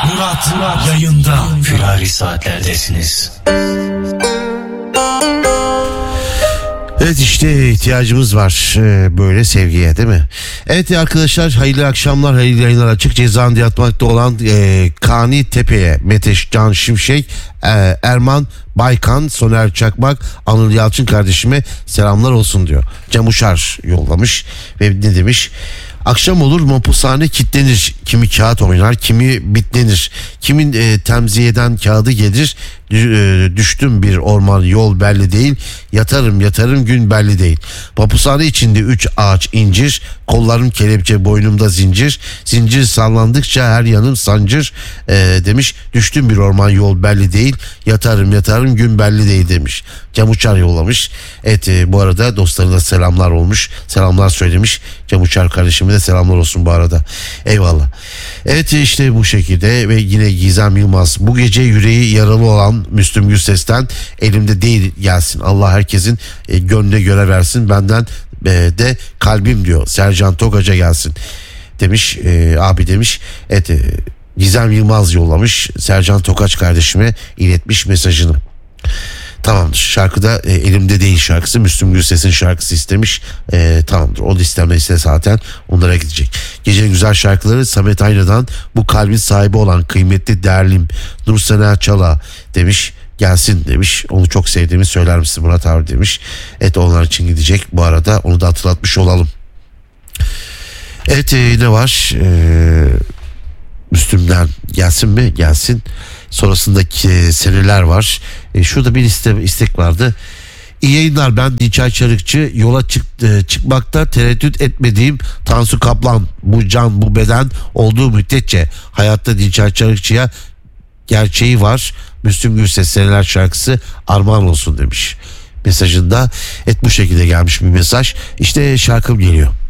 Murat yayında. Firari saatlerdesiniz. Evet, işte ihtiyacımız var böyle sevgiye, değil mi? Evet arkadaşlar, hayırlı akşamlar, hayırlı yayınlar. Açık Cezaevinde yatmakta olan Kani Tepe'ye Mete Can Şimşek, Erman Baykan, Soner Çakmak, Anıl Yalçın kardeşime selamlar olsun diyor. Cem Uşar yollamış ve ne demiş? Akşam olur mapushane kilitlenir. Kimi kağıt oynar, kimi bitlenir. Kimin temziyeden kağıdı gelir. Düştüm bir orman, yol belli değil. Yatarım gün belli değil. Mapushane içinde 3 ağaç incir. Kollarım kelepçe, boynumda zincir. Zincir sallandıkça her yanım sancır demiş. Düştüm bir orman, yol belli değil. Yatarım gün belli değil demiş. Cem Uçar yollamış. Evet, bu arada dostlarına selamlar olmuş. Selamlar söylemiş. Cem Uçar kardeşime de selamlar olsun bu arada. Eyvallah. Evet, işte bu şekilde ve yine Gizem Yılmaz. Bu gece yüreği yaralı olan Müslüm Gürses'ten elimde değil gelsin. Allah herkesin gönlüne göre versin. Benden de kalbim diyor. Sercan Tokaç'a gelsin demiş. Abi demiş. Evet, Gizem Yılmaz yollamış. Sercan Tokaç kardeşime iletmiş mesajını. Tamamdır. Şarkıda elimde değil şarkısı, Müslüm Gürses'in şarkısı istemiş. Tamamdır. O listemde zaten onlara gidecek. Gecenin güzel şarkıları Samet Ayna'dan bu kalbin sahibi olan kıymetli değerlim Nursena Çala demiş. Gelsin demiş. Onu çok sevdiğimi söyler misin Murat abi demiş. Evet, onlar için gidecek. Bu arada onu da hatırlatmış olalım. Evet, ne var? Müslüm'den gelsin mi? Gelsin. Sonrasındaki seneler var. Şurada bir istek vardı. İyi yayınlar, ben Dinçay Çarıkçı. Yola çıkmakta tereddüt etmediğim Tansu Kaplan, bu can bu beden olduğu müddetçe hayatta Dinçay Çarıkçı'ya gerçeği var. Müslüm Gürses seneler şarkısı armağan olsun demiş mesajında. Bu şekilde gelmiş bir mesaj. İşte şarkım geliyor.